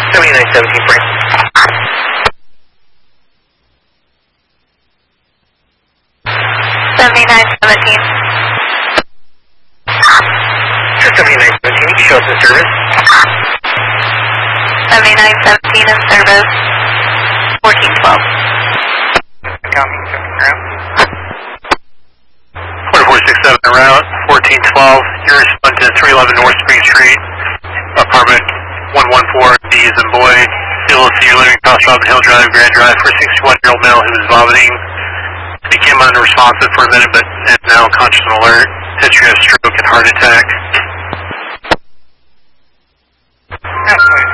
7917 frame. 7917. 7917, you can show us in service. 7917 in service. 1412. Copy, checking ground. 4467 en route, 1412. You're responding to 311 North Spring Street, apartment 114, B as in boy. CLC, living across Robin Hill Drive, Grand Drive, for a 61-year-old male who was vomiting. Became unresponsive for a minute, but is now conscious and alert. History of stroke and heart attack. Absolutely.